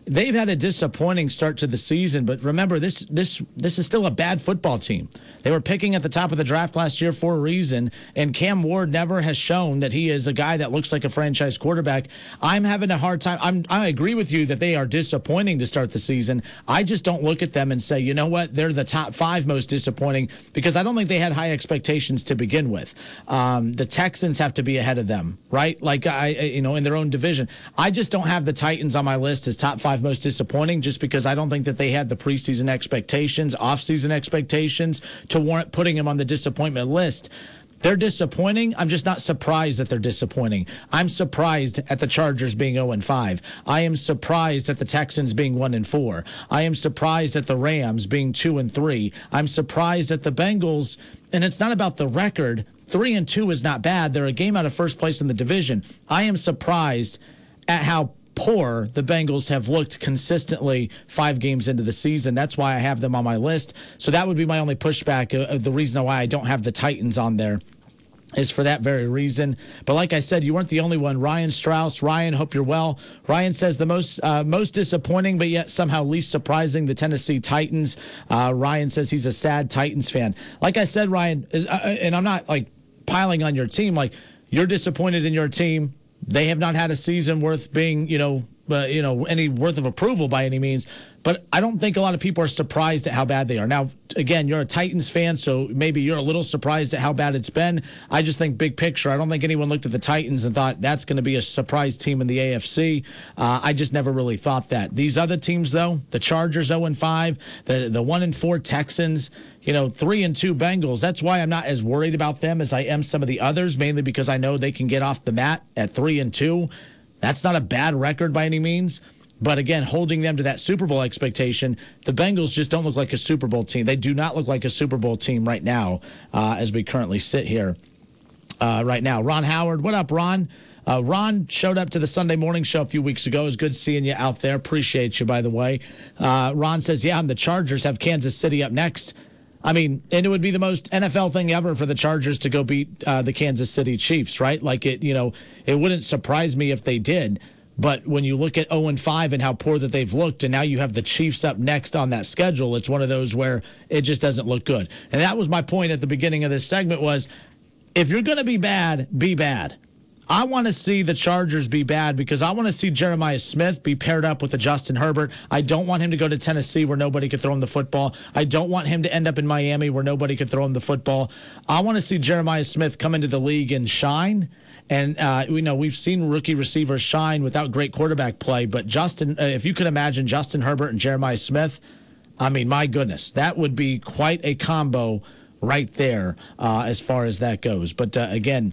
they've had a disappointing start to the season, but remember, this is still a bad football team. They were picking at the top of the draft last year for a reason, and Cam Ward never has shown that he is a guy that looks like a franchise quarterback. I'm having a hard time. I agree with you that they are disappointing to start the season. I just don't look at them and say, you know what, they're the top 5 most disappointing, because I don't think they had high expectations to begin with. The Texans have to be ahead of them, right? Like, in their own division. I just don't have the Titans on my list as top 5 most disappointing, just because I don't think that they had the preseason expectations, offseason expectations to warrant putting them on the disappointment list. They're disappointing. I'm just not surprised that they're disappointing. I'm surprised at the Chargers being 0-5. I am surprised at the Texans being 1-4. I am surprised at the Rams being 2-3. I'm surprised at the Bengals, and it's not about the record. 3-2 is not bad. They're a game out of first place in the division. I am surprised at how poor the Bengals have looked consistently 5 games into the season. That's why I have them on my list. So that would be my only pushback. The reason why I don't have the Titans on there is for that very reason. But like I said, you weren't the only one. Ryan Strauss. Ryan, hope you're well. Ryan says the most disappointing, but yet somehow least surprising, the Tennessee Titans. Ryan says he's a sad Titans fan. Like I said, Ryan, and I'm not like piling on your team. Like, you're disappointed in your team. They have not had a season worth being, any worth of approval by any means. But I don't think a lot of people are surprised at how bad they are. Now, again, you're a Titans fan, so maybe you're a little surprised at how bad it's been. I just think big picture, I don't think anyone looked at the Titans and thought that's going to be a surprise team in the AFC. I just never really thought that. These other teams, though, the Chargers 0-5, the 1-4 Texans, 3-2 Bengals. That's why I'm not as worried about them as I am some of the others, mainly because I know they can get off the mat at 3-2. That's not a bad record by any means. But again, holding them to that Super Bowl expectation, the Bengals just don't look like a Super Bowl team. They do not look like a Super Bowl team right now as we currently sit here right now. Ron Howard, what up, Ron? Ron showed up to the Sunday morning show a few weeks ago. It was good seeing you out there. Appreciate you, by the way. Ron says, yeah, and the Chargers have Kansas City up next. I mean, and it would be the most NFL thing ever for the Chargers to go beat the Kansas City Chiefs, right? Like, it wouldn't surprise me if they did. But when you look at 0-5 and how poor that they've looked, and now you have the Chiefs up next on that schedule, it's one of those where it just doesn't look good. And that was my point at the beginning of this segment was, if you're going to be bad, be bad. I want to see the Chargers be bad because I want to see Jeremiah Smith be paired up with a Justin Herbert. I don't want him to go to Tennessee where nobody could throw him the football. I don't want him to end up in Miami where nobody could throw him the football. I want to see Jeremiah Smith come into the league and shine. And we've seen rookie receivers shine without great quarterback play. But Justin, if you could imagine Justin Herbert and Jeremiah Smith, I mean, my goodness, that would be quite a combo right there as far as that goes. But again,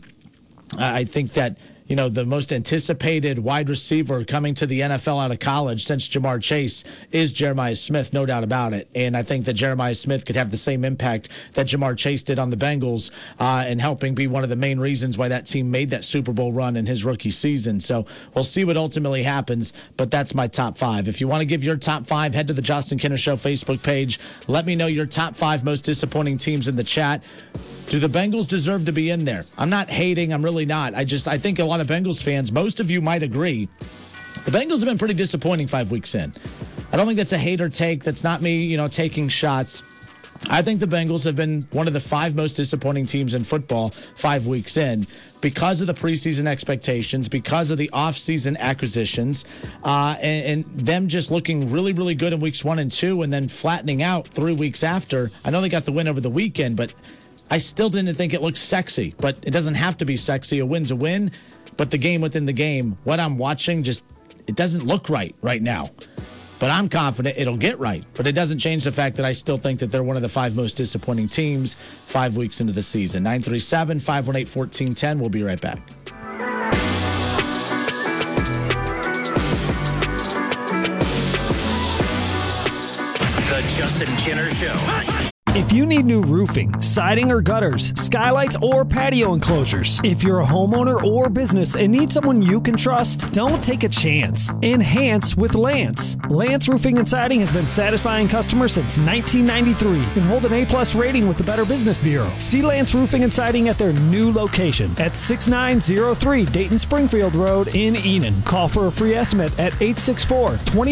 I think that, the most anticipated wide receiver coming to the NFL out of college since Jamar Chase is Jeremiah Smith, no doubt about it. And I think that Jeremiah Smith could have the same impact that Jamar Chase did on the Bengals and helping be one of the main reasons why that team made that Super Bowl run in his rookie season. So we'll see what ultimately happens, but that's my top 5. If you want to give your top 5, head to the Justin Kinner Show Facebook page. Let me know your top 5 most disappointing teams in the chat. Do the Bengals deserve to be in there? I'm not hating. I'm really not. I think a lot of Bengals fans, most of you might agree, the Bengals have been pretty disappointing 5 weeks in. I don't think that's a hater take. That's not me, taking shots. I think the Bengals have been one of the 5 most disappointing teams in football 5 weeks in because of the preseason expectations, because of the offseason acquisitions, and them just looking really, really good in weeks 1 and 2 and then flattening out 3 weeks after. I know they got the win over the weekend, but I still didn't think it looked sexy, but it doesn't have to be sexy. A win's a win, but the game within the game, what I'm watching, it doesn't look right now. But I'm confident it'll get right. But it doesn't change the fact that I still think that they're one of the 5 most disappointing teams 5 weeks into the season. 937-518-1410. We'll be right back. The Justin Kinner Show. If you need new roofing, siding or gutters, skylights or patio enclosures, if you're a homeowner or business and need someone you can trust, don't take a chance. Enhance with Lance. Lance Roofing and Siding has been satisfying customers since 1993 and hold an A+ rating with the Better Business Bureau. See Lance Roofing and Siding at their new location at 6903 Dayton Springfield Road in Enon. Call for a free estimate at 864-20